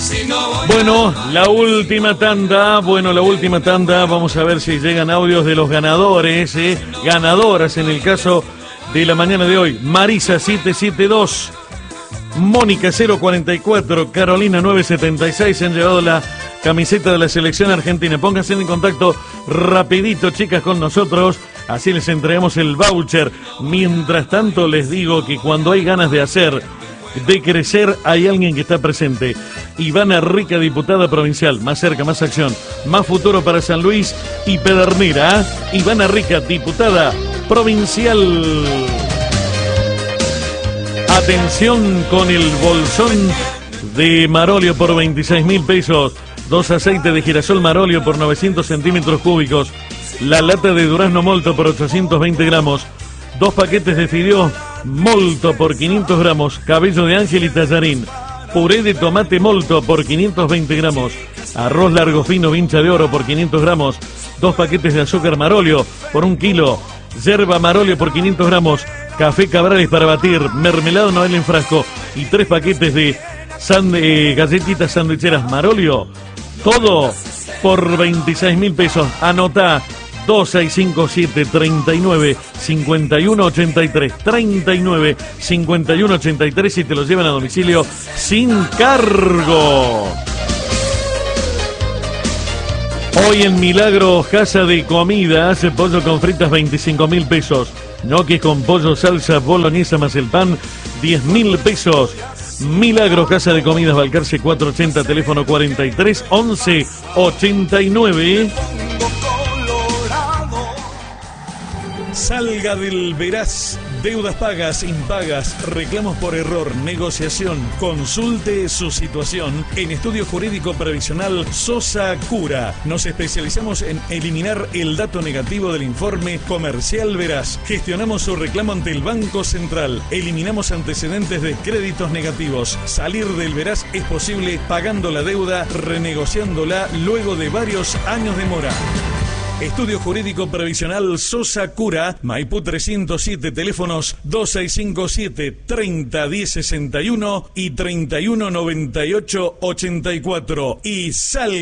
Bueno, la última tanda, vamos a ver si llegan audios de los ganadores, ganadoras en el caso de la mañana de hoy. Marisa 772, Mónica 044, Carolina 976 se han llevado la camiseta de la selección argentina. Pónganse en contacto rapidito, chicas, con nosotros, así les entregamos el voucher. Mientras tanto les digo que cuando hay ganas de hacer, de crecer, hay alguien que está presente. Ivana Rica, diputada provincial. Más cerca, más acción, más futuro para San Luis y Pedernera. Ivana Rica, diputada provincial. Atención con el bolsón de Marolio por 26.000 pesos. 2 aceites de girasol Marolio por 900 centímetros cúbicos. La lata de durazno Molto por 820 gramos. 2 paquetes de fideos Molto por 500 gramos. Cabello de ángel y tallarín. Puré de tomate Molto por 520 gramos. Arroz largo fino vincha de oro por 500 gramos. 2 paquetes de azúcar Marolio por 1 kilo. Yerba Marolio por 500 gramos. Café Cabrales para batir. Mermelada Noel en frasco. Y 3 paquetes de galletitas sandwicheras Marolio. Todo por 26.000 pesos. Anotá 2657 39 51 83 39 51 83 y te los llevan a domicilio sin cargo. Hoy en Milagros Casa de Comidas, pollo con fritas 25.000 pesos. Ñoquis con pollo, salsa, boloñesa más el pan 10.000 pesos. Milagros Casa de Comidas, Balcarce 480, teléfono 43 11 89. Salga del Veraz. Deudas pagas, impagas, reclamos por error, negociación. Consulte su situación en Estudio Jurídico Previsional Sosa Cura. Nos especializamos en eliminar el dato negativo del informe comercial Veraz. Gestionamos su reclamo ante el Banco Central. Eliminamos antecedentes de créditos negativos. Salir del Veraz es posible pagando la deuda, renegociándola luego de varios años de mora. Estudio Jurídico Previsional Sosa Cura, Maipú 307, teléfonos 2657 301061 y 319884. Y sal